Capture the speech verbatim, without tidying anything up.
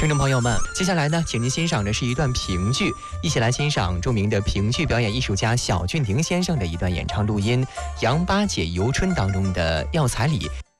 听众朋友们，接下来呢，请您欣赏的是一段评剧，一起来欣赏著名的评剧表演艺术家小俊霆先生的一段演唱录音，《杨八姐游春》当中的《药材里》。